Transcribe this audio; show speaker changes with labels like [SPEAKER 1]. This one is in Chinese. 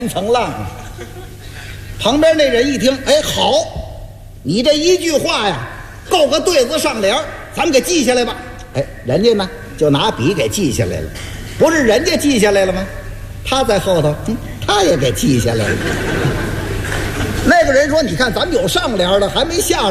[SPEAKER 1] 层浪啊。旁边那人一听，哎，好，你这一句话呀，够个对子上联，咱们给记下来吧。哎，人家呢就拿笔给记下来了，不是人家记下来了吗？他在后头，他也给记下来了。那个人说：“你看，咱们有上联的，还没下